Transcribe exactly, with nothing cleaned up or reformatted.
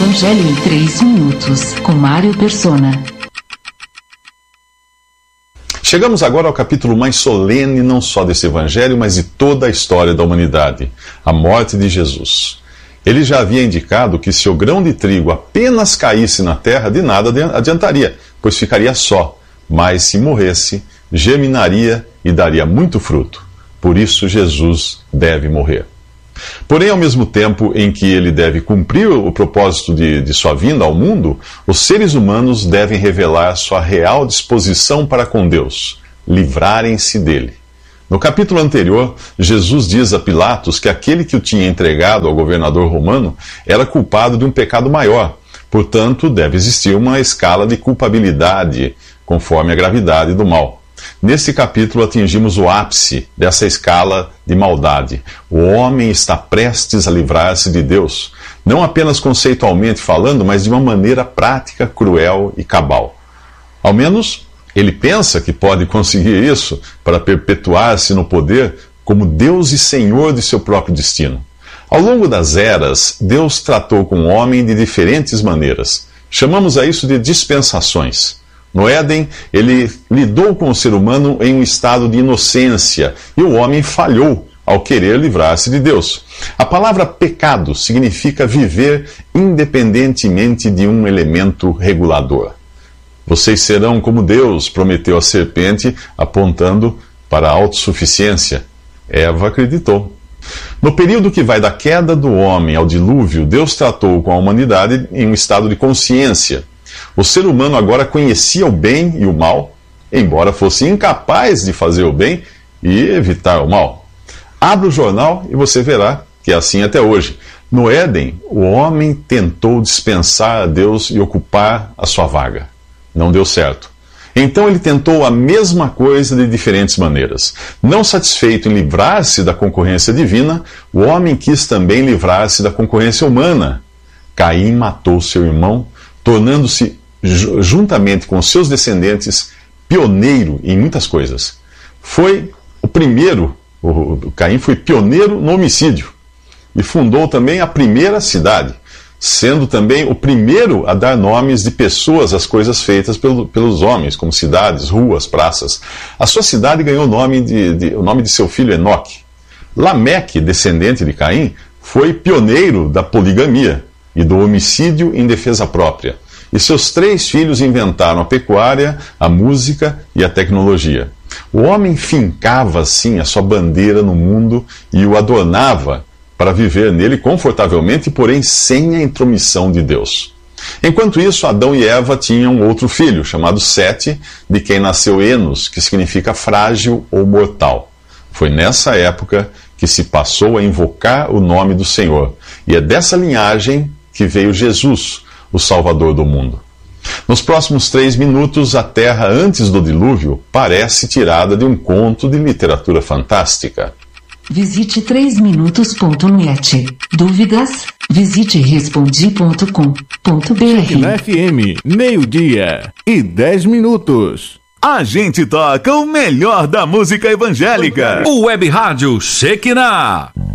Evangelho em três minutos, com Mário Persona. Chegamos agora ao capítulo mais solene não só desse evangelho, mas de toda a história da humanidade, a morte de Jesus. Ele já havia indicado que se o grão de trigo apenas caísse na terra, de nada adiantaria, pois ficaria só, mas se morresse, germinaria e daria muito fruto. Por isso Jesus deve morrer. Porém, ao mesmo tempo em que ele deve cumprir o propósito de, de sua vinda ao mundo, os seres humanos devem revelar sua real disposição para com Deus, livrarem-se dele. No capítulo anterior, Jesus diz a Pilatos que aquele que o tinha entregado ao governador romano era culpado de um pecado maior. Portanto, deve existir uma escala de culpabilidade, conforme a gravidade do mal. Nesse capítulo atingimos o ápice dessa escala de maldade. O homem está prestes a livrar-se de Deus, não apenas conceitualmente falando, mas de uma maneira prática, cruel e cabal. Ao menos, ele pensa que pode conseguir isso para perpetuar-se no poder como Deus e Senhor de seu próprio destino. Ao longo das eras, Deus tratou com o homem de diferentes maneiras. Chamamos a isso de dispensações. No Éden, ele lidou com o ser humano em um estado de inocência, e o homem falhou ao querer livrar-se de Deus. A palavra pecado significa viver independentemente de um elemento regulador. Vocês serão como Deus, prometeu a serpente, apontando para a autossuficiência. Eva acreditou. No período que vai da queda do homem ao dilúvio, Deus tratou com a humanidade em um estado de consciência. O ser humano agora conhecia o bem e o mal, embora fosse incapaz de fazer o bem e evitar o mal. Abra o jornal e você verá que é assim até hoje. No Éden, o homem tentou dispensar a Deus e ocupar a sua vaga. Não deu certo. Então ele tentou a mesma coisa de diferentes maneiras. Não satisfeito em livrar-se da concorrência divina, o homem quis também livrar-se da concorrência humana. Caim matou seu irmão, tornando-se, juntamente com seus descendentes, pioneiro em muitas coisas. Foi o primeiro, o Caim foi pioneiro no homicídio, e fundou também a primeira cidade, sendo também o primeiro a dar nomes de pessoas às coisas feitas pelo, pelos homens, como cidades, ruas, praças. A sua cidade ganhou o nome de, de, o nome de seu filho Enoque. Lameque, descendente de Caim, foi pioneiro da poligamia e do homicídio em defesa própria. E seus três filhos inventaram a pecuária, a música e a tecnologia. O homem fincava, assim, a sua bandeira no mundo e o adornava para viver nele confortavelmente, porém sem a intromissão de Deus. Enquanto isso, Adão e Eva tinham outro filho, chamado Sete, de quem nasceu Enos, que significa frágil ou mortal. Foi nessa época que se passou a invocar o nome do Senhor. E é dessa linhagem que veio Jesus, o Salvador do mundo. Nos próximos três minutos, a Terra antes do dilúvio parece tirada de um conto de literatura fantástica. Visite três minutos ponto net. Dúvidas? Visite respondi ponto com ponto br. Na F M, meio-dia e dez minutos. A gente toca o melhor da música evangélica. O Web Rádio Shekinah.